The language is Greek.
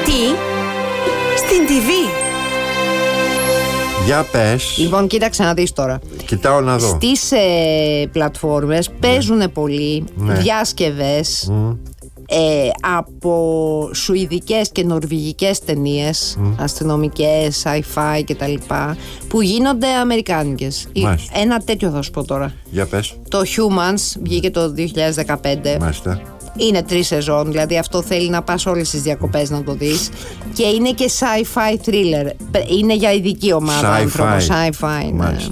Τι? Στην TV. Για πες. Λοιπόν, κοίταξε να δεις τώρα. Κοιτάω να δω. Στις πλατφόρμες παίζουν πολύ διάσκευες από σουηδικές και νορβηγικές ταινίες, αστυνομικές, sci-fi κτλ, που γίνονται αμερικάνικες. Ένα τέτοιο θα σου πω τώρα. Για πες. Το Humans βγήκε το 2015. Μάλιστα. Είναι 3 σεζόν, δηλαδή αυτό θέλει να πας όλες τις διακοπές να το δεις. Και είναι και sci-fi thriller. Είναι για ειδική ομάδα. Sci-fi. Mάλιστα.